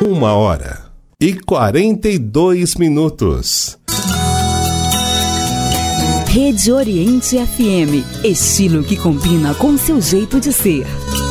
1h42. Rede Oriente FM, estilo que combina com seu jeito de ser.